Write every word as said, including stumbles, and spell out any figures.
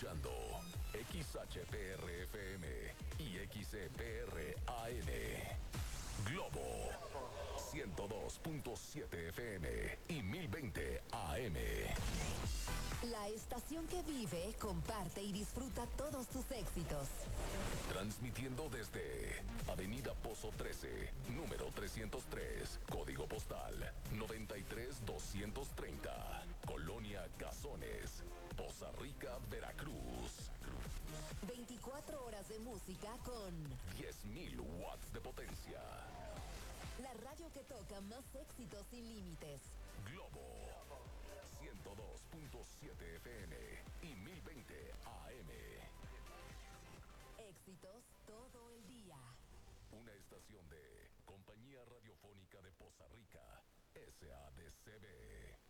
escuchando X H P R F M y X E P R A N. Globo ciento dos punto siete F M y mil veinte A M. La estación que vive, comparte y disfruta todos tus éxitos. Transmitiendo desde Avenida Pozo trece, número trescientos tres, código postal noventa y tres doscientos treinta, Colonia Cazones, Poza Rica, Veracruz. veinticuatro horas de música con diez mil watts de potencia. La radio que toca más éxitos sin límites. Globo ciento dos punto siete F M y mil veinte A M. Éxitos todo el día. Una estación de Compañía Radiofónica de Poza Rica, S A D C B.